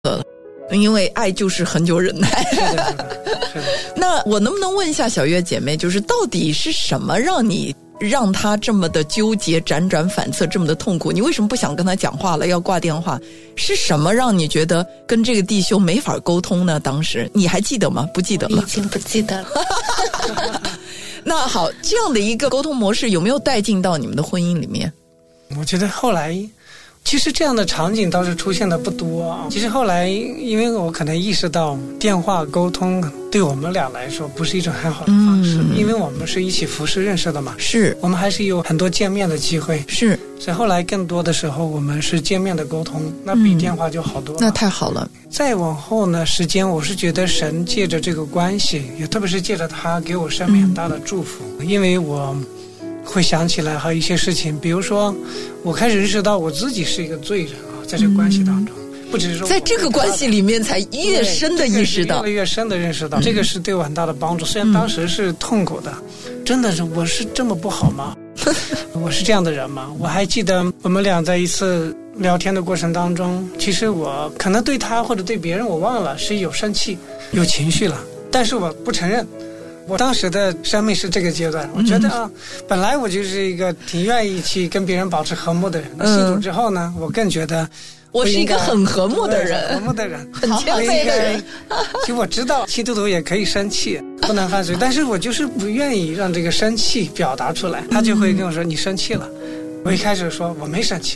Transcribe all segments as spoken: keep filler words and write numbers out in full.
了，因为爱就是很久忍耐。 是的，是的，是的。 那我能不能问一下小月姐妹，就是到底是什么让你让他这么的纠结、辗转反侧，这么的痛苦？你为什么不想跟他讲话了，要挂电话？是什么让你觉得跟这个弟兄没法沟通呢？当时你还记得吗？不记得了， 已经不记得了。 那好，这样的一个沟通模式有没有带进到你们的婚姻里面？ 我觉得后来其实这样的场景倒是出现的不多啊。其实后来因为我可能意识到电话沟通对我们俩来说不是一种很好的方式、嗯、因为我们是一起服侍认识的嘛， 是我们还是有很多见面的机会， 是， 所以后来更多的时候我们是见面的沟通，那比电话就好多了、嗯、 那太好了。 再往后呢，时间我是觉得神借着这个关系，也特别是借着他给我生命很大的祝福、嗯、因为我会想起来还有一些事情，比如说我开始认识到我自己是一个罪人啊，在这个关系当中、嗯、不只是说在这个关系里面才越深的意识到、 这个、越来越深的认识到、嗯、这个是对我很大的帮助。虽然当时是痛苦的、嗯、真的是我是这么不好吗？我是这样的人吗？我还记得我们俩在一次聊天的过程当中，其实我可能对他或者对别人我忘了是有生气有情绪了，但是我不承认。我当时的生命是这个阶段，我觉得啊，本来我就是一个挺愿意去跟别人保持和睦的人。那信主之后呢，我更觉得我是一个很和睦的人， 和睦的人， 很谦卑的人。 其实我知道基督徒也可以生气，不能犯罪，但是我就是不愿意让这个生气表达出来。他就会跟我说：“你生气了。”我一开始说我没生气。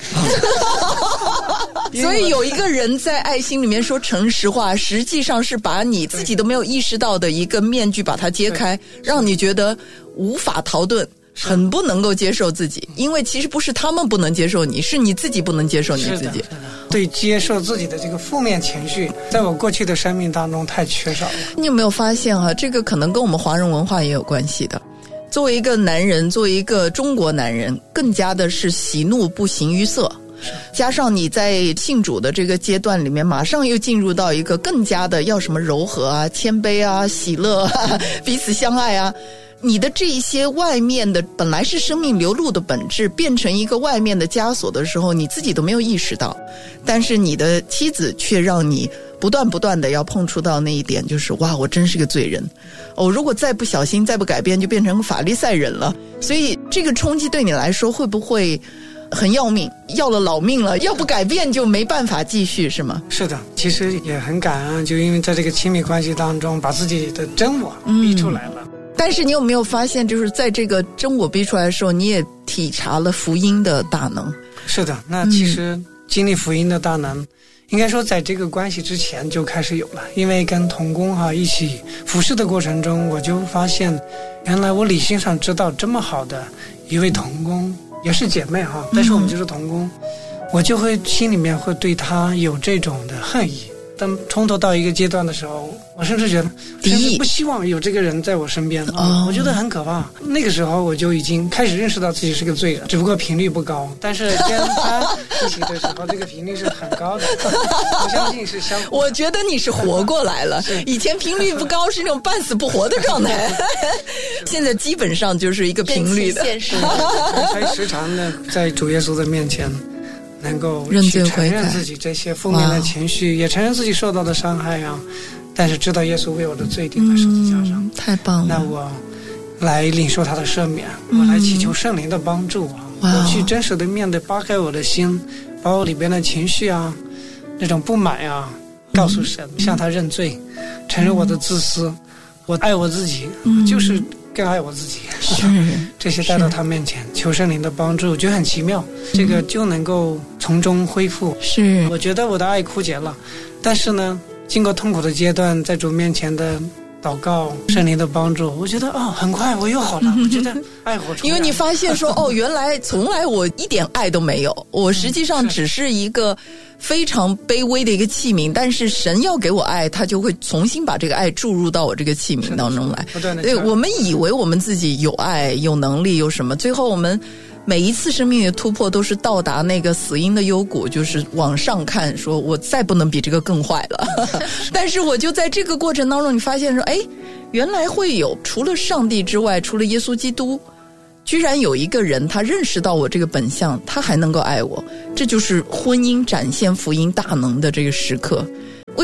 所以有一个人在爱心里面说诚实话，实际上是把你自己都没有意识到的一个面具把它揭开，让你觉得无法逃遁，很不能够接受自己。因为其实不是他们不能接受你，是你自己不能接受你自己。 对接受自己的这个负面情绪，在我过去的生命当中太缺少了。 你有没有发现啊，这个可能跟我们华人文化也有关系的。作为一个男人，作为一个中国男人，更加的是喜怒不形于色，加上你在信主的这个阶段里面，马上又进入到一个更加的要什么柔和啊、谦卑啊、喜乐啊、彼此相爱啊。你的这一些外面的本来是生命流露的本质，变成一个外面的枷锁的时候，你自己都没有意识到，但是你的妻子却让你不断不断的要碰触到那一点，就是哇，我真是个罪人哦！如果再不小心再不改变，就变成法利赛人了。所以这个冲击对你来说会不会很要命，要了老命了，要不改变就没办法继续，是吗？ 是的，其实也很感恩，就因为在这个亲密关系当中把自己的真我逼出来了、嗯、 但是你有没有发现，就是在这个真我逼出来的时候，你也体察了福音的大能？ 是的，那其实经历福音的大能、嗯、应该说在这个关系之前就开始有了。因为跟同工哈、啊、一起服侍的过程中，我就发现原来我理性上知道这么好的一位同工，也是姐妹哈，但是我们就是同工、嗯、我就会心里面会对他有这种的恨意。当冲突到一个阶段的时候，我甚至觉得甚至不希望有这个人在我身边、哦、我觉得很可怕。那个时候我就已经开始认识到自己是个罪人，只不过频率不高，但是跟他一起的时候这个频率是很高的。我相信是相互。 我觉得你是活过来了，以前频率不高是那种半死不活的状态，现在基本上就是一个频率的现实。 所以时常的在主耶稣的面前能够去承认自己这些负面的情绪，也承认自己受到的伤害啊，但是知道耶稣为我的罪定在十字架上、嗯、 太棒了。 那我来领受他的赦免、嗯、我来祈求圣灵的帮助啊，我去真实的面对，扒开我的心，把我里边的情绪啊，那种不满啊告诉神、嗯、向他认罪，承认我的自私、嗯、我爱我自己、嗯、就是更爱我自己， 是这些带到他面前，求圣灵的帮助，我觉得很奇妙，这个就能够从中恢复。 是， 我觉得我的爱枯竭了，但是呢，经过痛苦的阶段，在主面前的祷告，圣灵的帮助，我觉得哦，很快我又好了，我觉得爱火重燃。 因为你发现说哦，原来从来我一点爱都没有，我实际上只是一个非常卑微的一个器皿，但是神要给我爱，他就会重新把这个爱注入到我这个器皿当中来。对，我们以为我们自己有爱有能力有什么，最后我们每一次生命的突破都是到达那个死荫的幽谷，就是往上看，说我再不能比这个更坏了。但是我就在这个过程当中，你发现说，哎，原来会有除了上帝之外，除了耶稣基督，居然有一个人他认识到我这个本相，他还能够爱我，这就是婚姻展现福音大能的这个时刻。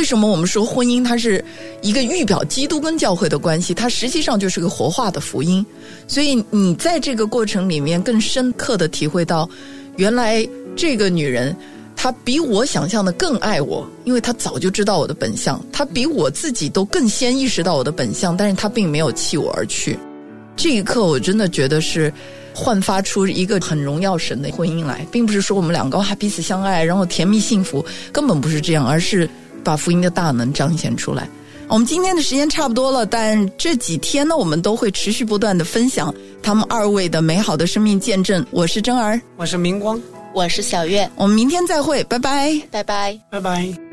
为什么我们说婚姻它是一个预表基督跟教会的关系，它实际上就是个活化的福音。所以你在这个过程里面更深刻的体会到，原来这个女人她比我想象的更爱我，因为她早就知道我的本相，她比我自己都更先意识到我的本相，但是她并没有弃我而去。这一刻我真的觉得是焕发出一个很荣耀神的婚姻来，并不是说我们两个还彼此相爱然后甜蜜幸福，根本不是这样，而是把福音的大能彰显出来。我们今天的时间差不多了，但这几天呢，我们都会持续不断的分享他们二位的美好的生命见证。我是珍儿， 我是明光， 我是小月， 我们明天再会，拜拜， 拜拜， 拜拜。